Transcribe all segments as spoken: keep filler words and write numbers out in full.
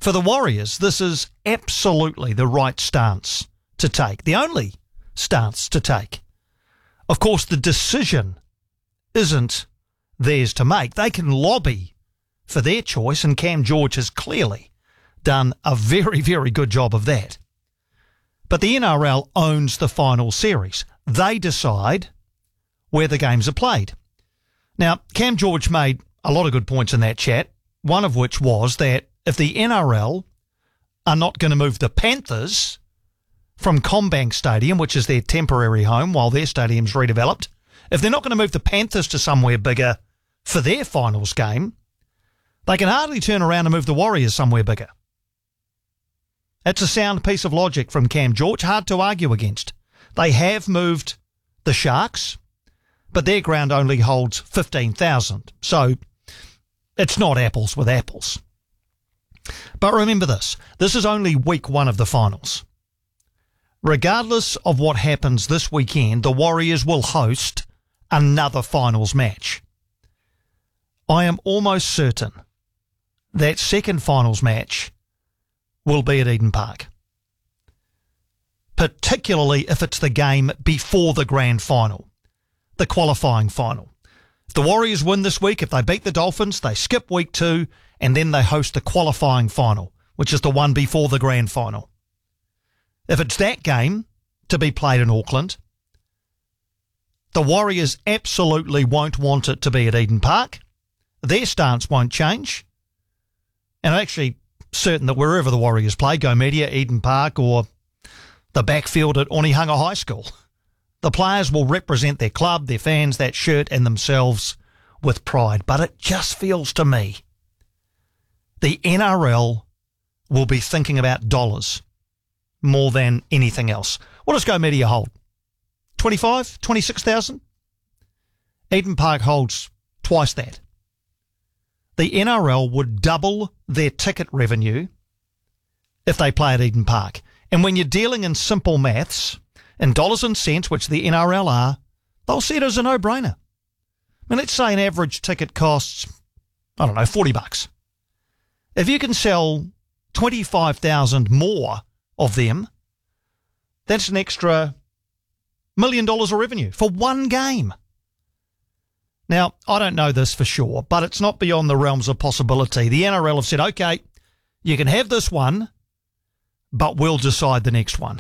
For the Warriors, this is absolutely the right stance to take, the only stance to take. Of course, the decision isn't theirs to make. They can lobby for their choice, and Cam George has clearly done a very, very good job of that. But the N R L owns the final series. They decide where the games are played. Now, Cam George made a lot of good points in that chat, one of which was that if the N R L are not going to move the Panthers from CommBank Stadium, which is their temporary home while their stadium's redeveloped, if they're not going to move the Panthers to somewhere bigger for their finals game, they can hardly turn around and move the Warriors somewhere bigger. That's a sound piece of logic from Cam George, hard to argue against. They have moved the Sharks, but their ground only holds fifteen thousand, so it's not apples with apples. But remember this, this is only week one of the finals. Regardless of what happens this weekend, the Warriors will host another finals match. I am almost certain that second finals match will be at Eden Park, particularly if it's the game before the grand final, the qualifying final. If the Warriors win this week, if they beat the Dolphins, they skip week two, and then they host the qualifying final, which is the one before the grand final. If it's that game to be played in Auckland, the Warriors absolutely won't want it to be at Eden Park. Their stance won't change. And I'm actually certain that wherever the Warriors play, Go Media, Eden Park, or the backfield at Onehunga High School, the players will represent their club, their fans, that shirt, and themselves with pride. But it just feels to me the N R L will be thinking about dollars more than anything else. What does Go Media hold? twenty-five, twenty-six thousand? Eden Park holds twice that. The N R L would double their ticket revenue if they play at Eden Park. And when you're dealing in simple maths, in dollars and cents, which the N R L are, they'll see it as a no-brainer. I mean, let's say an average ticket costs, I don't know, forty bucks. If you can sell twenty-five thousand more of them, that's an extra million dollars of revenue for one game. Now, I don't know this for sure, but it's not beyond the realms of possibility. The N R L have said, okay, you can have this one, but we'll decide the next one.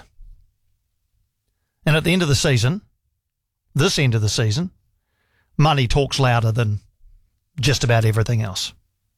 And at the end of the season, this end of the season, money talks louder than just about everything else.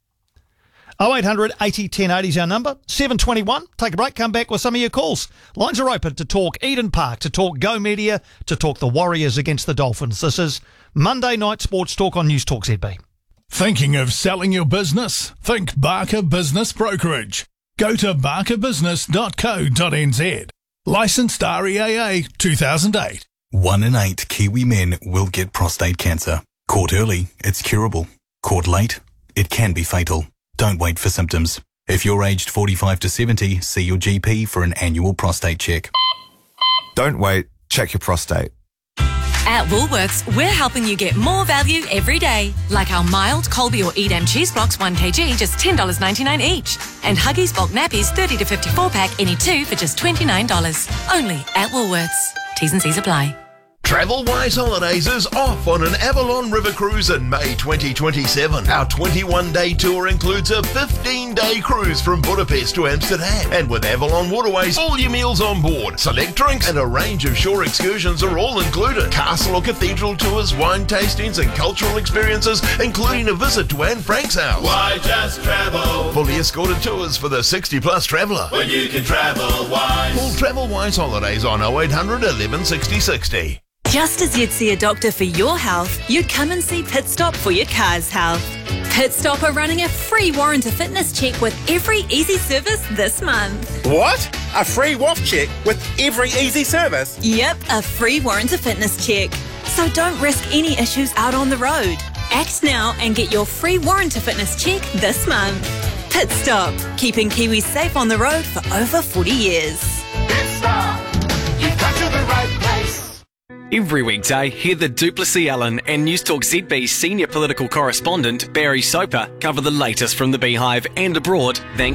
oh eight hundred eighty ten eighty is our number. seven twenty-one. Take a break, come back with some of your calls. Lines are open to talk Eden Park, to talk Go Media, to talk the Warriors against the Dolphins. This is Monday Night Sports Talk on News Talk Z B. Thinking of selling your business? Think Barker Business Brokerage. Go to barker business dot co dot n z. Licensed R E A A two thousand eight. One in eight Kiwi men will get prostate cancer. Caught early, it's curable. Caught late, it can be fatal. Don't wait for symptoms. If you're aged forty-five to seventy, see your G P for an annual prostate check. Don't wait, check your prostate. At Woolworths, we're helping you get more value every day. Like our mild Colby or Edam cheese blocks one kilogram, just ten dollars ninety-nine each. And Huggies bulk nappies thirty to fifty-four pack, any two for just twenty-nine dollars. Only at Woolworths. T's and C's apply. Travel Wise Holidays is off on an Avalon River cruise in May twenty twenty-seven. Our twenty-one day tour includes a fifteen day cruise from Budapest to Amsterdam. And with Avalon Waterways, all your meals on board, select drinks, and a range of shore excursions are all included. Castle or cathedral tours, wine tastings, and cultural experiences, including a visit to Anne Frank's house. Why just travel? Fully escorted tours for the sixty plus traveller. When you can travel wise. Call Travel Wise Holidays on oh eight hundred eleven sixty sixty. Just as you'd see a doctor for your health, you'd come and see Pit Stop for your car's health. Pit Stop are running a free warranty fitness check with every easy service this month. What? A free W A F check with every easy service? Yep, a free warranty fitness check. So don't risk any issues out on the road. Act now and get your free warranty fitness check this month. Pit Stop, keeping Kiwis safe on the road for over forty years. Pit Stop, you've got to the right place. Every weekday, hear the Duplessis Allen and News Talk Z B senior political correspondent Barry Soper cover the latest from the Beehive and abroad. Thanks